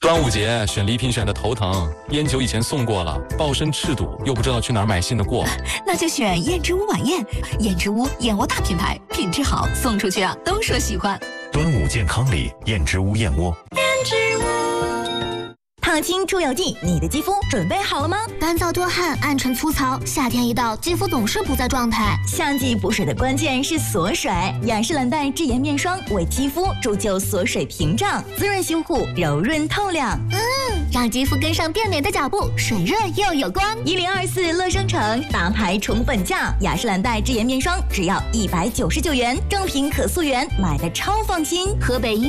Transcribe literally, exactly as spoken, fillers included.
端午节选礼品选的头疼，烟酒以前送过了，抱身赤赌，又不知道去哪儿买新的过。 那就选燕之屋晚宴，燕之屋燕窝大品牌，品质好，送出去啊都说喜欢。 端午健康礼，燕之屋燕窝。 燕之屋。 烫青出油剂，你的肌肤准备好了吗？ 干燥多汗，暗沉粗糙，夏天一到，肌肤总是不在状态。 夏季补水的关键是锁水，雅诗兰黛智颜面霜为肌肤铸就锁水屏障，滋润修护，柔润透亮。 嗯，让肌肤跟上变美的脚步，水润又有光。 一零二四乐生城大牌宠本价，雅诗兰黛智颜面霜只要一百九十九元，正品可溯源，买的超放心。 河北